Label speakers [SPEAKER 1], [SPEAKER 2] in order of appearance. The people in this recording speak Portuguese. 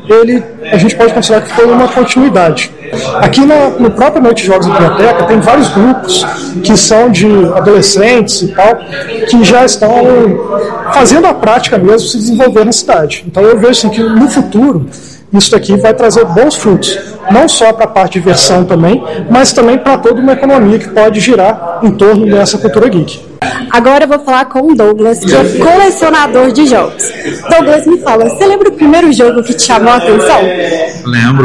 [SPEAKER 1] a gente pode considerar que foi uma continuidade. Aqui no próprio Noite de Jogos da Biblioteca tem vários grupos que são de adolescentes e tal, que já estão fazendo a prática mesmo se desenvolver na cidade. Então eu vejo assim, que no futuro isso daqui vai trazer bons frutos, não só para a parte de diversão também, mas também para toda uma economia que pode girar em torno dessa cultura geek.
[SPEAKER 2] Agora eu vou falar com o Douglas, que é colecionador de jogos. Douglas, me fala, você lembra o primeiro jogo que te chamou a atenção?
[SPEAKER 3] Lembro.